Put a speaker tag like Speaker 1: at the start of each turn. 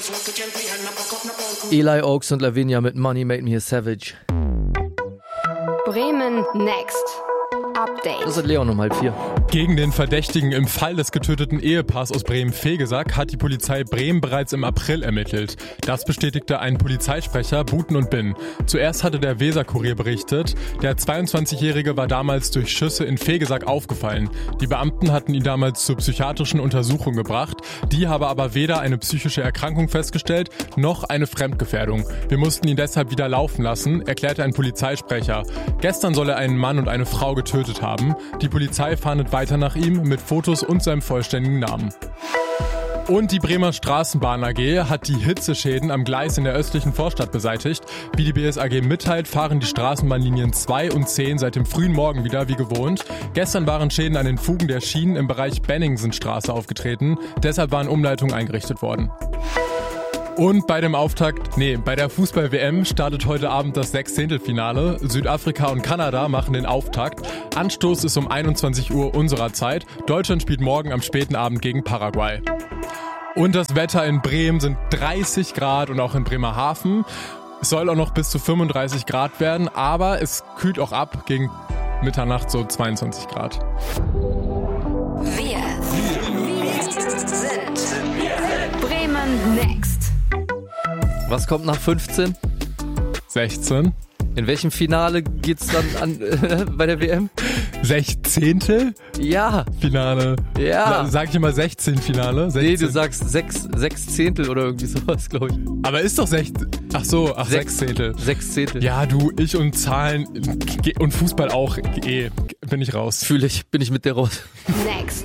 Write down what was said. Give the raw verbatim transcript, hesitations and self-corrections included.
Speaker 1: Eli Oaks und Lavinia mit Money Made Me a Savage.
Speaker 2: Bremen Next. Update.
Speaker 1: Das ist Leon um halb vier.
Speaker 3: Gegen den Verdächtigen im Fall des getöteten Ehepaars aus Bremen-Vegesack hat die Polizei Bremen bereits im April ermittelt. Das bestätigte ein Polizeisprecher, Buten und Bin. Zuerst hatte der Weser-Kurier berichtet, der zweiundzwanzigjährige war damals durch Schüsse in Vegesack aufgefallen. Die Beamten hatten ihn damals zur psychiatrischen Untersuchung gebracht. Die habe aber weder eine psychische Erkrankung festgestellt, noch eine Fremdgefährdung. Wir mussten ihn deshalb wieder laufen lassen, erklärte ein Polizeisprecher. Gestern soll er einen Mann und eine Frau getötet haben. Die Polizei fahndet weiter nach ihm mit Fotos und seinem vollständigen Namen. Und die Bremer Straßenbahn A G hat die Hitzeschäden am Gleis in der östlichen Vorstadt beseitigt. Wie die B S A G mitteilt, fahren die Straßenbahnlinien zwei und zehn seit dem frühen Morgen wieder wie gewohnt. Gestern waren Schäden an den Fugen der Schienen im Bereich Benningsenstraße aufgetreten. Deshalb waren Umleitungen eingerichtet worden. Und bei dem Auftakt, nee, bei der Fußball-W M startet heute Abend das Sechzehntelfinale. Südafrika und Kanada machen den Auftakt. Anstoß ist um einundzwanzig Uhr unserer Zeit. Deutschland spielt morgen am späten Abend gegen Paraguay. Und das Wetter in Bremen sind dreißig Grad und auch in Bremerhaven. Es soll auch noch bis zu fünfunddreißig Grad werden, aber es kühlt auch ab gegen Mitternacht so zweiundzwanzig Grad.
Speaker 2: Wir sind Bremen Next.
Speaker 1: Was kommt nach fünfzehn?
Speaker 3: sechzehn.
Speaker 1: In welchem Finale geht's dann an äh, bei der W M?
Speaker 3: Sechzehntel?
Speaker 1: Ja.
Speaker 3: Finale.
Speaker 1: Ja.
Speaker 3: Sag ich immer sechzehn Finale? sechzehn.
Speaker 1: Nee, du sagst sechs, sechs Zehntel oder irgendwie sowas, glaube ich.
Speaker 3: Aber ist doch sechzehn. Ach so, ach,
Speaker 1: Sechs-
Speaker 3: Sechzehntel.
Speaker 1: Sechs Zehntel.
Speaker 3: Ja, du, ich und Zahlen und Fußball auch, eh, bin ich raus.
Speaker 1: Fühle ich, bin ich mit der raus.
Speaker 2: Next.